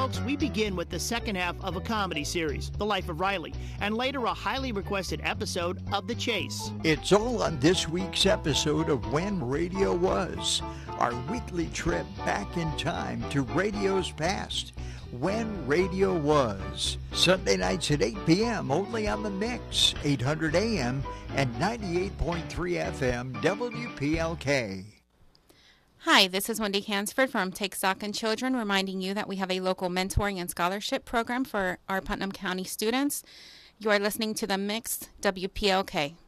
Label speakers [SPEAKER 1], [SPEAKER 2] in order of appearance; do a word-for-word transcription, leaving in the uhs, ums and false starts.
[SPEAKER 1] folks, we begin with the second half of a comedy series, The Life of Riley, and later a highly requested episode of The Chase.
[SPEAKER 2] It's all on this week's episode of When Radio Was, our weekly trip back in time to radio's past. When Radio Was, Sunday nights at eight p.m. only on The Mix, eight hundred A M and ninety-eight point three F M W P L K.
[SPEAKER 3] Hi, this is Wendy Hansford from Take Stock in Children, reminding you that we have a local mentoring and scholarship program for our Putnam County students. You are listening to The Mix, W P L K.